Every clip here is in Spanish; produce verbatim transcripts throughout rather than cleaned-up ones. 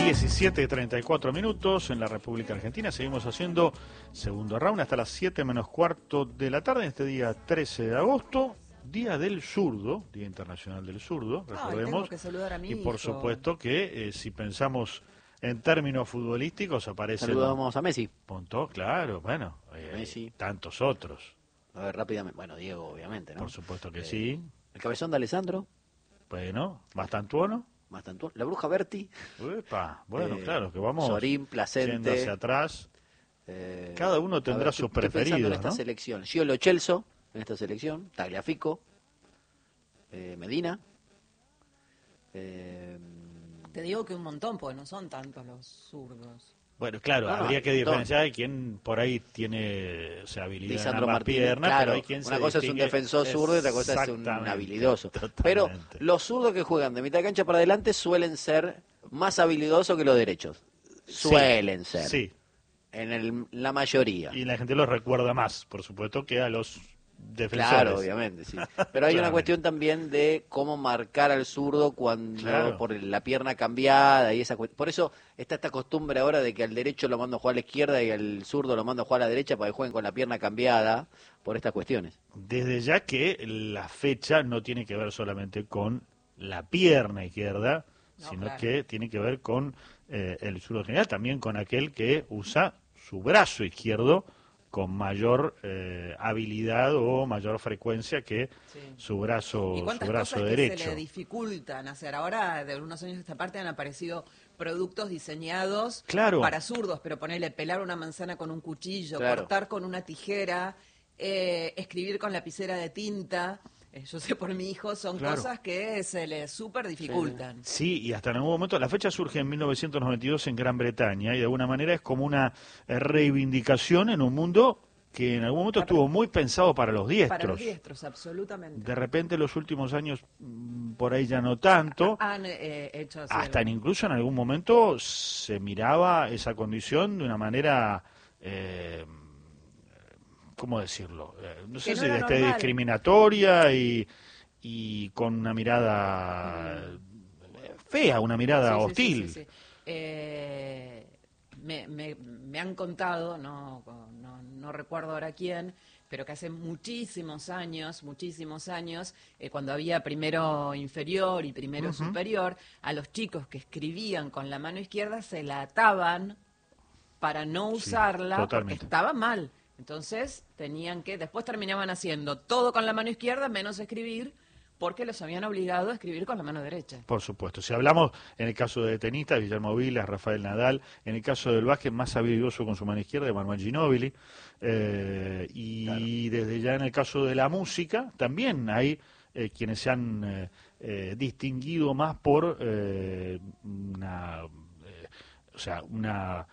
diecisiete treinta y cuatro minutos en la República Argentina. Seguimos haciendo segundo round hasta las siete menos cuarto de la tarde, en este día trece de agosto, Día del Zurdo, Día Internacional del Zurdo, recordemos. Ay, tengo que saludar a mi y por hijo. supuesto que eh, si pensamos en términos futbolísticos aparece... Saludamos a Messi. Punto, claro, bueno, eh, Messi. tantos otros. A ver, rápidamente. Bueno, Diego, obviamente, ¿no? Por supuesto que Eh, sí. El cabezón de Alessandro. Bueno, Bastantuono. Bastantuono. La bruja Berti. Uepa, bueno, Eh, claro, que vamos Sorín, Placente. yendo hacia atrás. Eh, Cada uno tendrá a ver, sus estoy pensando preferidos, en esta ¿no? selección. Giolo Celso, en esta selección. Tagliafico. Eh, Medina. Eh, Te digo que un montón, porque no son tantos los zurdos. Bueno, claro, No, no, habría hay que un montón. diferenciar de quién por ahí tiene, o sea, habilidad en Lisandro ambas Martínez, piernas, claro, pero hay quien una se cosa es un distingue. defensor zurdo y otra cosa es un Exactamente, habilidoso. totalmente. Pero los zurdos que juegan de mitad de cancha para adelante suelen ser más habilidosos que los derechos. Suelen ser. Sí, En el- la mayoría. y la gente los recuerda más, por supuesto, que a los defensores. Claro, obviamente, sí. Pero hay una Claramente. cuestión también de cómo marcar al zurdo cuando Claro. por la pierna cambiada y esa cuestión. Por eso está esta costumbre ahora de que al derecho lo mando a jugar a la izquierda y al zurdo lo mando a jugar a la derecha para que jueguen con la pierna cambiada por estas cuestiones. Desde ya que la fecha no tiene que ver solamente con la pierna izquierda, No, sino claro. que tiene que ver con eh, el zurdo en general, también con aquel que usa su brazo izquierdo con mayor eh, habilidad o mayor frecuencia que Sí. su brazo, ¿Y su cuántas brazo cosas que derecho. se le dificultan hacer? Ahora, de unos años a esta parte, han aparecido productos diseñados Claro. para zurdos, pero ponerle pelar una manzana con un cuchillo, Claro. cortar con una tijera, eh, escribir con lapicera de tinta. Eh, yo sé por mi hijo, son Claro. cosas que se le súper dificultan. Sí, y hasta en algún momento, la fecha surge en mil novecientos noventa y dos en Gran Bretaña y de alguna manera es como una eh, reivindicación en un mundo que en algún momento Para- estuvo muy pensado para los diestros. Para los diestros, absolutamente. De repente, en los últimos años, mm, por ahí ya no tanto. Han eh, hecho así Hasta en algo. incluso en algún momento se miraba esa condición de una manera, eh, ¿cómo decirlo? Eh, no sé Que no si era este, normal. discriminatoria y, y con una mirada eh, fea, una mirada Sí, sí, hostil. sí, sí, sí. Eh, me, me- me han contado, no, no, no recuerdo ahora quién, pero que hace muchísimos años, muchísimos años, eh, cuando había primero inferior y primero superior, a los chicos que escribían con la mano izquierda se la ataban para no Sí, usarla porque totalmente. estaba mal. Entonces tenían que, después terminaban haciendo todo con la mano izquierda menos escribir, porque los habían obligado a escribir con la mano derecha. Por supuesto. Si hablamos en el caso de tenistas, Guillermo Vilas, Rafael Nadal, en el caso del básquet, más habilidoso con su mano izquierda, Manuel Ginóbili. Eh, y desde ya en el caso de la música, también hay eh, quienes se han eh, eh, distinguido más por eh, una, eh, o sea, una,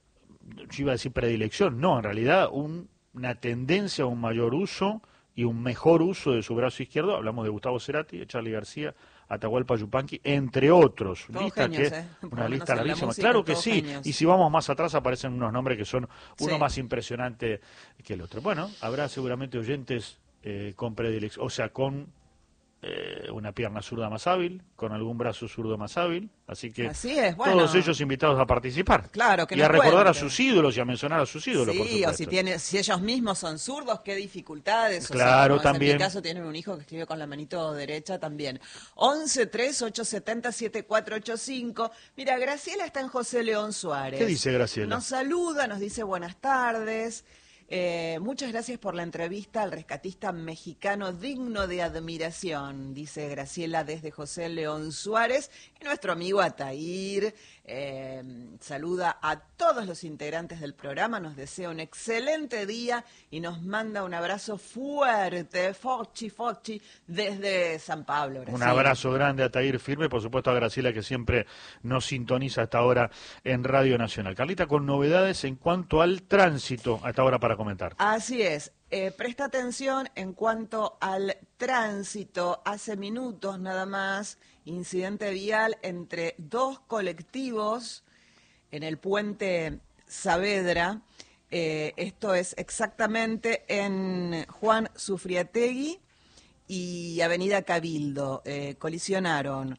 yo iba a decir predilección, no, en realidad un- una tendencia a un mayor uso y un mejor uso de su brazo izquierdo. Hablamos de Gustavo Cerati, de Charly García, Atahualpa Yupanqui, entre otros. Todos Lista genios, que ¿eh? Por una lo menos lista en la larguísima. música, Claro que todos sí. genios. Y si vamos más atrás aparecen unos nombres que son uno Sí. más impresionante que el otro. Bueno, habrá seguramente oyentes eh, con predilección, o sea, con eh, una pierna zurda más hábil, con algún brazo zurdo más hábil. Así que Así es, bueno. todos ellos invitados a participar. Claro, que y nos a recordar a cuenten. sus ídolos y a mencionar a sus ídolos, por Sí, supuesto. o si tiene, si ellos mismos son zurdos, qué dificultades. O Claro, sea, como es también. En mi caso tienen un hijo que escribe con la manito derecha también. once tres ocho siete cero siete cuatro ocho cinco. Mira, Graciela está en José León Suárez. ¿Qué dice Graciela? Nos saluda, nos dice buenas tardes. Eh, muchas gracias por la entrevista al rescatista mexicano digno de admiración, dice Graciela desde José León Suárez. Y nuestro amigo Atair eh, saluda a todos los integrantes del programa, nos desea un excelente día y nos manda un abrazo fuerte, forchi, forchi, desde San Pablo, Un Graciela. abrazo grande a Tair Firme, por supuesto a Graciela que siempre nos sintoniza hasta ahora en Radio Nacional. Carlita, con novedades en cuanto al tránsito a esta hora para comentar. Así es. Eh, presta atención en cuanto al tránsito. Hace minutos nada más, incidente vial entre dos colectivos en el puente Saavedra. Eh, esto es exactamente en Juan Sufriategui y Avenida Cabildo. Eh, colisionaron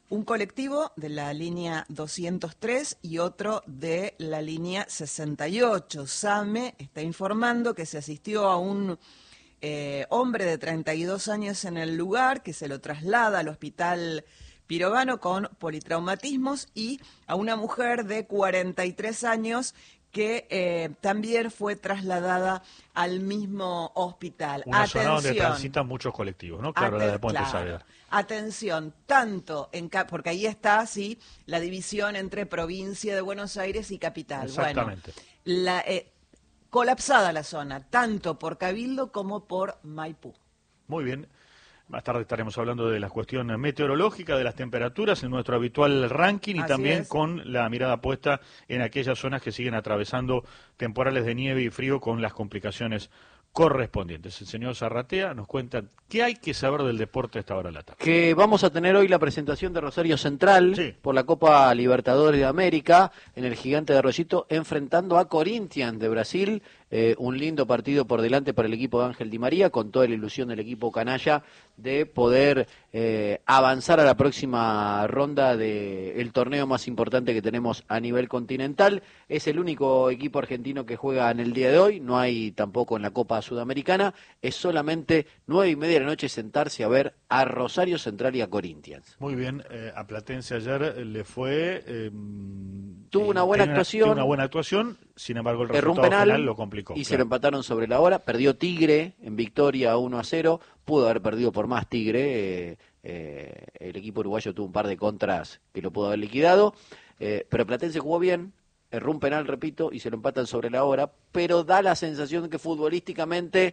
un colectivo de la línea doscientos tres y otro de la línea sesenta y ocho. SAME está informando que se asistió a un eh, hombre de treinta y dos años en el lugar, que se lo traslada al hospital Pirovano con politraumatismos, y a una mujer de cuarenta y tres años que eh, también fue trasladada al mismo hospital. Una Atención, zona donde transitan muchos colectivos, ¿no? Claro, Aten- la de Puente claro. Saavedra. Atención, tanto en ca- porque ahí está, sí, la división entre provincia de Buenos Aires y capital. Exactamente. Bueno, la, eh, colapsada la zona, tanto por Cabildo como por Maipú. Muy bien. Más tarde estaremos hablando de la cuestión meteorológica, de las temperaturas, en nuestro habitual ranking, y Así también es. con la mirada puesta en aquellas zonas que siguen atravesando temporales de nieve y frío con las complicaciones correspondientes. El señor Zarratea nos cuenta qué hay que saber del deporte a esta hora de la tarde. Que vamos a tener hoy la presentación de Rosario Central Sí. por la Copa Libertadores de América en el Gigante de Arroyito, enfrentando a Corinthians de Brasil. Eh, un lindo partido por delante para el equipo de Ángel Di María, con toda la ilusión del equipo canalla de poder eh, avanzar a la próxima ronda del torneo más importante que tenemos a nivel continental. Es el único equipo argentino que juega en el día de hoy, no hay tampoco en la Copa Sudamericana. Es solamente nueve y media de la noche sentarse a ver a Rosario Central y a Corinthians. Muy bien, eh, a Platense ayer eh, le fue... eh, Tuvo una buena tenía actuación. tuvo una buena actuación, sin embargo el Erró un resultado penal final lo complicó. y se claro. lo empataron sobre la hora. Perdió Tigre en victoria uno a cero. Pudo haber perdido por más Tigre. Eh, eh, el equipo uruguayo tuvo un par de contras que lo pudo haber liquidado. Eh, pero Platense jugó bien. Erró un penal, repito, y se lo empatan sobre la hora. Pero da la sensación de que futbolísticamente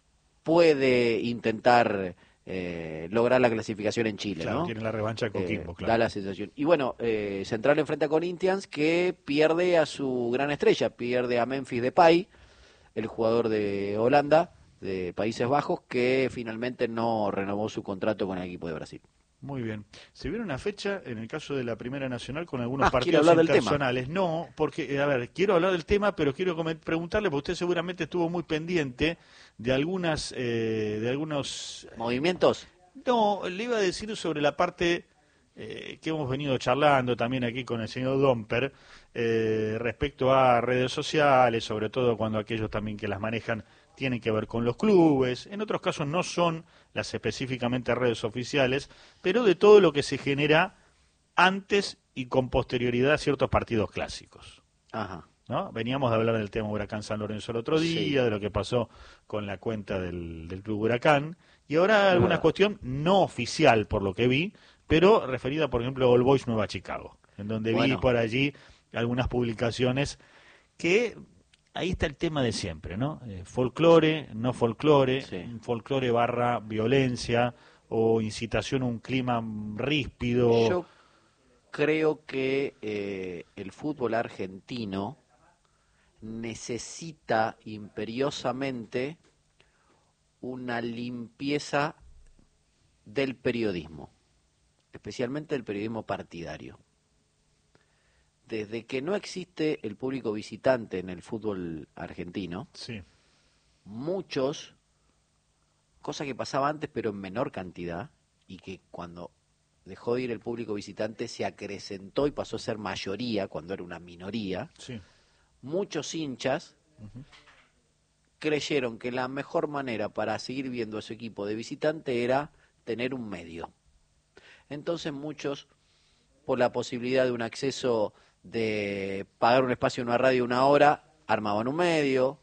puede intentar eh, lograr la clasificación en Chile, Claro, ¿no? tiene la revancha con Eh, Coquimbo, claro. Da la sensación. Y bueno, eh, Central enfrenta a Corinthians, que pierde a su gran estrella, pierde a Memphis Depay, el jugador de Holanda, de Países Bajos, que finalmente no renovó su contrato con el equipo de Brasil. Muy bien. ¿Se viene una fecha en el caso de la Primera Nacional con algunos Ah, ¿quiere partidos hablar del tema? internacionales? No, porque, eh, a ver, quiero hablar del tema, pero quiero comen- preguntarle, porque usted seguramente estuvo muy pendiente de algunas, eh, de algunos... ¿Movimientos? No, le iba a decir sobre la parte eh, que hemos venido charlando también aquí con el señor Domper, eh, respecto a redes sociales, sobre todo cuando aquellos también que las manejan tienen que ver con los clubes, en otros casos no son las específicamente redes oficiales, pero de todo lo que se genera antes y con posterioridad a ciertos partidos clásicos. Ajá. ¿No? Veníamos de hablar del tema Huracán San Lorenzo el otro día, Sí. de lo que pasó con la cuenta del, del Club Huracán, y ahora alguna verdad. cuestión no oficial por lo que vi, pero referida por ejemplo a All Boys Nueva Chicago, en donde vi Bueno. por allí algunas publicaciones que... Ahí está el tema de siempre, ¿no? Eh, folclore, no folclore, Sí. un folclore barra violencia o incitación a un clima ríspido. Yo creo que eh, el fútbol argentino necesita imperiosamente una limpieza del periodismo, especialmente del periodismo partidario. Desde que no existe el público visitante en el fútbol argentino, Sí, muchos, cosa que pasaba antes pero en menor cantidad, y que cuando dejó de ir el público visitante se acrecentó y pasó a ser mayoría cuando era una minoría, sí. muchos hinchas creyeron que la mejor manera para seguir viendo a su equipo de visitante era tener un medio. Entonces muchos, por la posibilidad de un acceso de pagar un espacio en una radio una hora, armaban un medio.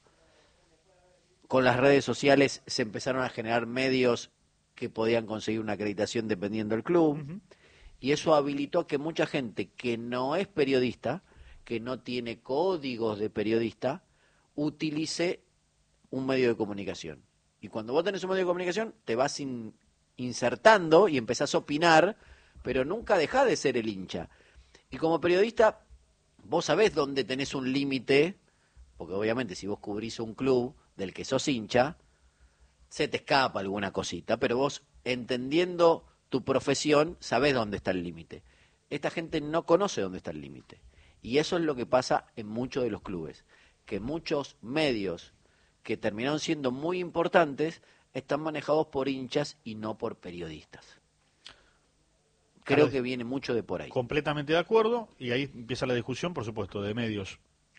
Con las redes sociales se empezaron a generar medios que podían conseguir una acreditación dependiendo del club. Ujú. Y eso habilitó que mucha gente que no es periodista, que no tiene códigos de periodista, utilice un medio de comunicación. Y cuando vos tenés un medio de comunicación, te vas in- insertando y empezás a opinar, pero nunca dejás de ser el hincha. Y como periodista, vos sabés dónde tenés un límite, porque obviamente si vos cubrís un club del que sos hincha, se te escapa alguna cosita, pero vos, entendiendo tu profesión, sabés dónde está el límite. Esta gente no conoce dónde está el límite. Y eso es lo que pasa en muchos de los clubes, que muchos medios que terminaron siendo muy importantes están manejados por hinchas y no por periodistas. Creo Claro. que viene mucho de por ahí. Completamente de acuerdo, y ahí empieza la discusión, por supuesto, de medios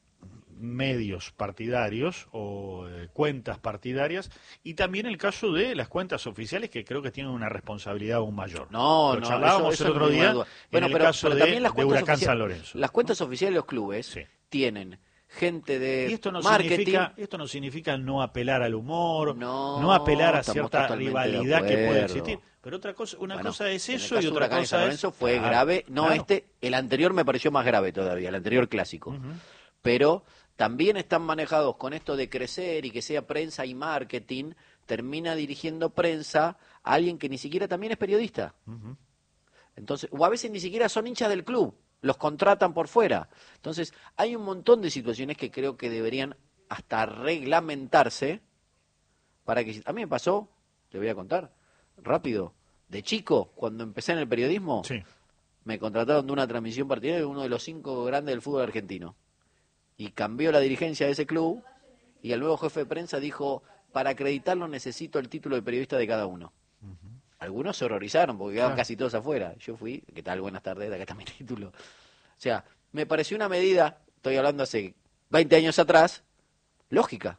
medios partidarios o eh, cuentas partidarias, y también el caso de las cuentas oficiales, que creo que tienen una responsabilidad aún mayor. No, Lo no, charlábamos eso- el eso otro no hay día duda. en Bueno, el pero- caso pero de, también las de cuentas Huracán oficiales- San Lorenzo. Las cuentas oficiales de los clubes Sí. tienen gente de Y esto no marketing. significa esto no significa no apelar al humor, No, no, apelar a estamos cierta totalmente de rivalidad que puede acuerdo. existir. Pero otra cosa, una Bueno, cosa es en el eso caso y de otra Huracán y San cosa es Lorenzo fue claro, grave. No, claro. este, el anterior me pareció más grave todavía, el anterior clásico. Ujú. Pero también están manejados con esto de crecer y que sea prensa y marketing, termina dirigiendo prensa a alguien que ni siquiera también es periodista. Ujú. Entonces, o a veces ni siquiera son hinchas del club, los contratan por fuera. Entonces, hay un montón de situaciones que creo que deberían hasta reglamentarse para que... A mí me pasó, te voy a contar, rápido, de chico, cuando empecé en el periodismo, Sí. me contrataron de una transmisión partidaria de uno de los cinco grandes del fútbol argentino. Y cambió la dirigencia de ese club y el nuevo jefe de prensa dijo, para acreditarlo necesito el título de periodista de cada uno. Algunos se horrorizaron porque quedaban Claro. casi todos afuera. Yo fui, ¿qué tal? Buenas tardes, acá está mi título. O sea, me pareció una medida, estoy hablando hace veinte años atrás, lógica.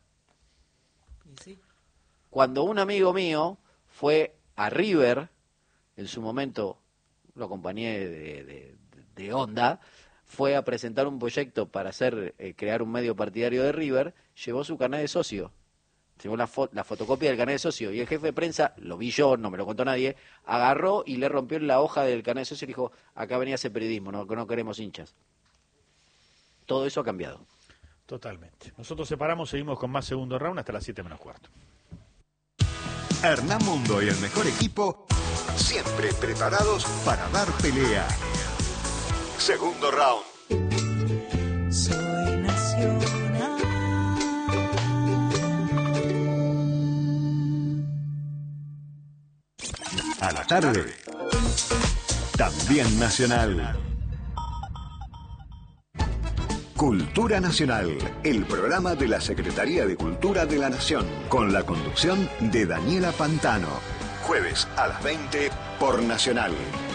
Y sí. Cuando un amigo mío fue a River, en su momento lo acompañé de, de, de Onda, fue a presentar un proyecto para hacer eh, crear un medio partidario de River, llevó su carnet de socio. Llevó la, fo- la fotocopia del carnet de socio y el jefe de prensa, lo vi yo, no me lo contó nadie, agarró y le rompió la hoja del carnet de socio y dijo, acá venía ese periodismo, no, no queremos hinchas. Todo eso ha cambiado. Totalmente. Nosotros separamos, seguimos con más segundo round hasta las siete menos cuarto. Hernán Mundo y el mejor equipo, siempre preparados para dar pelea. Segundo round. Soy nacional. A la tarde, también nacional. Cultura Nacional, el programa de la Secretaría de Cultura de la Nación, con la conducción de Daniela Pantano. Jueves a las veinte por Nacional.